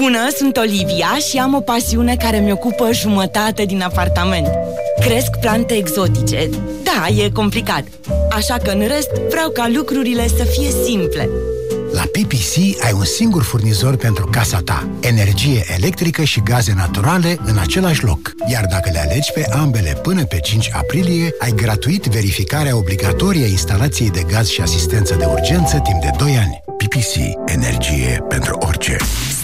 Bună, sunt Olivia și am o pasiune care mi ocupă jumătate din apartament. Cresc plante exotice. Da, e complicat. Așa că în rest vreau ca lucrurile să fie simple. La PPC ai un singur furnizor pentru casa ta. Energie electrică și gaze naturale în același loc. Iar dacă le alegi pe ambele până pe 5 aprilie, ai gratuit verificarea obligatorie a instalației de gaz și asistență de urgență timp de 2 ani. PPC. Energie pentru orice.